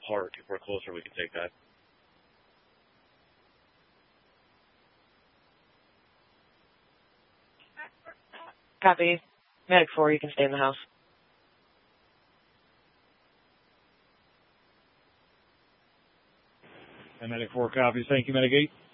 apart. If we're closer, we can take that. Copy. Medic 4, you can stay in the house. And Medic 4 copies. Thank you, Medic 8.